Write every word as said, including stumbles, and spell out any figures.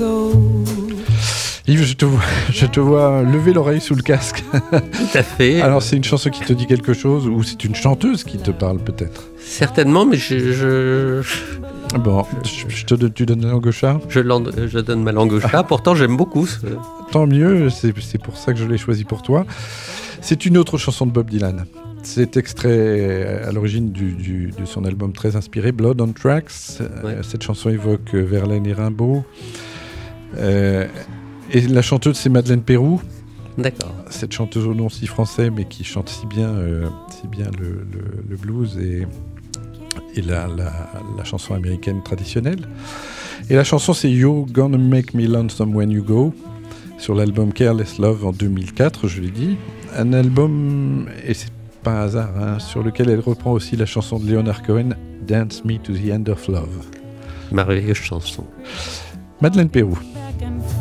Yves, je te, vois, je te vois lever l'oreille sous le casque. Tout à fait. Alors, c'est une chanson qui te dit quelque chose ou c'est une chanteuse qui te parle peut-être? Certainement, mais je... je... Bon, je, je te, tu donnes la langue au chat? Je, je donne ma langue au chat, pourtant j'aime beaucoup. Ce... Tant mieux, c'est, c'est pour ça que je l'ai choisi pour toi. C'est une autre chanson de Bob Dylan. C'est extrait à l'origine du, du, de son album très inspiré, Blood on Tracks. Ouais. Cette chanson évoque Verlaine et Rimbaud. Euh, et la chanteuse, c'est Madeleine Peyroux. D'accord. Cette chanteuse au nom si français, mais qui chante si bien, euh, si bien le, le, le blues et, et la, la, la chanson américaine traditionnelle. Et la chanson, c'est You're Gonna Make Me Lonesome When You Go, sur l'album Careless Love en deux mille quatre, je l'ai dit. Un album, et c'est pas un hasard, hein, sur lequel elle reprend aussi la chanson de Leonard Cohen, Dance Me to the End of Love. Merveilleuse chanson. Madeleine Peyroux.